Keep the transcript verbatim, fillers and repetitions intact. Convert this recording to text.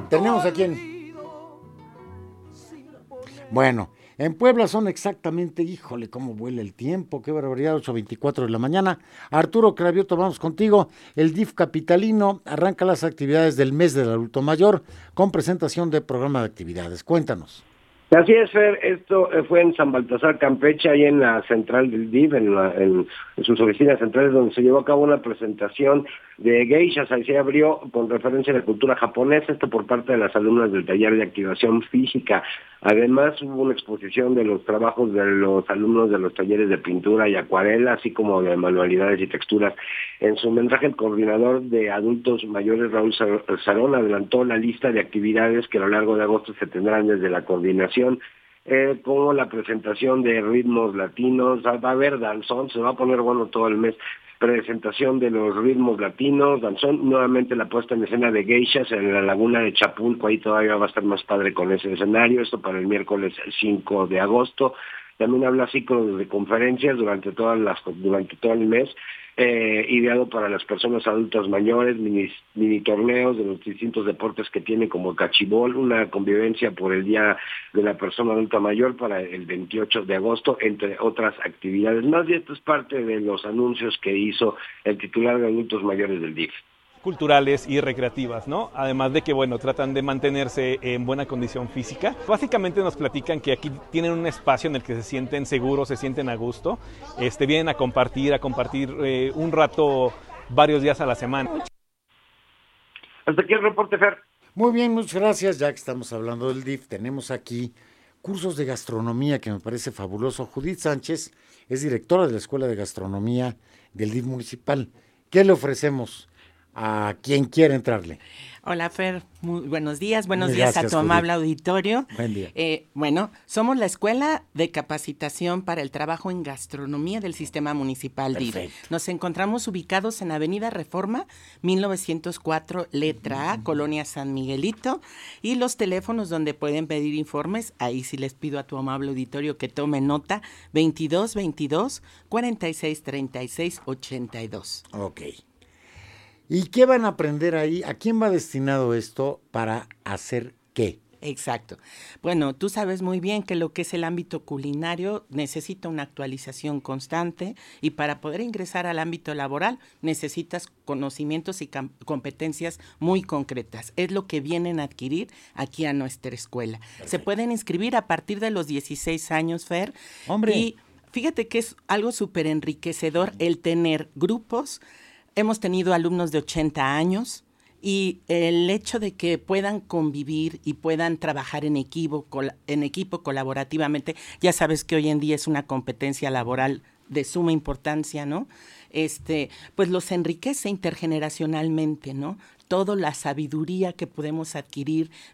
¿Tenemos a quién? Bueno, en Puebla son exactamente, híjole, cómo vuela el tiempo, qué barbaridad, ocho veinticuatro de la mañana. Arturo Cravioto, vamos contigo. El D I F capitalino arranca las actividades del mes del adulto mayor con presentación de programa de actividades. Cuéntanos. Así es, Fer, esto fue en San Baltasar, Campeche, ahí en la central del D I F, en, la, en, en sus oficinas centrales, donde se llevó a cabo una presentación de geishas. Ahí se abrió con referencia a la cultura japonesa, esto por parte de las alumnas del taller de activación física. Además, hubo una exposición de los trabajos de los alumnos de los talleres de pintura y acuarela, así como de manualidades y texturas. En su mensaje, el coordinador de adultos mayores, Raúl Sarón, adelantó la lista de actividades que a lo largo de agosto se tendrán desde la coordinación, Eh, como la presentación de ritmos latinos. Va a haber danzón, se va a poner bueno todo el mes, presentación de los ritmos latinos, danzón, nuevamente la puesta en escena de geishas en la laguna de Chapulco, ahí todavía va a estar más padre con ese escenario, esto para el miércoles cinco de agosto. También habla ciclos de conferencias durante todas las durante todo el mes, eh, ideado para las personas adultas mayores, mini, mini torneos de los distintos deportes que tiene, como el cachibol, una convivencia por el Día de la Persona Adulta Mayor para el veintiocho de agosto, entre otras actividades más. Y esto es parte de los anuncios que hizo el titular de adultos mayores del D I F. Culturales y recreativas, ¿no? Además de que, bueno, tratan de mantenerse en buena condición física. Básicamente nos platican que aquí tienen un espacio en el que se sienten seguros, se sienten a gusto, este, vienen a compartir, a compartir eh, un rato varios días a la semana. Hasta aquí el reporte, Fer. Muy bien, muchas gracias. Ya que estamos hablando del D I F, tenemos aquí cursos de gastronomía que me parece fabuloso. Judith Sánchez es directora de la Escuela de Gastronomía del D I F municipal. ¿Qué le ofrecemos a quien quiera entrarle? Hola, Fer, muy buenos días, buenos Muy días gracias, a tu amable Judith. auditorio. Buen día. Eh, bueno, somos la Escuela de Capacitación para el Trabajo en Gastronomía del Sistema Municipal D I F. Perfecto. Nos encontramos ubicados en Avenida Reforma, mil novecientos cuatro, letra A, Colonia San Miguelito, y los teléfonos donde pueden pedir informes, ahí sí les pido a tu amable auditorio que tome nota, veintidós veintidós, cuarenta y seis treinta y seis ochenta y dos. Ok. ¿Y qué van a aprender ahí? ¿A quién va destinado esto para hacer qué? Exacto. Bueno, tú sabes muy bien que lo que es el ámbito culinario necesita una actualización constante y para poder ingresar al ámbito laboral necesitas conocimientos y competencias muy concretas. Es lo que vienen a adquirir aquí a nuestra escuela. Perfecto. Se pueden inscribir a partir de los dieciséis años, Fer. ¡Hombre! Y fíjate que es algo súper enriquecedor el tener grupos. Hemos tenido alumnos de ochenta años y el hecho de que puedan convivir y puedan trabajar en equipo, en equipo colaborativamente, ya sabes que hoy en día es una competencia laboral de suma importancia, ¿no? Este, pues los enriquece intergeneracionalmente, ¿no? Toda la sabiduría que podemos adquirir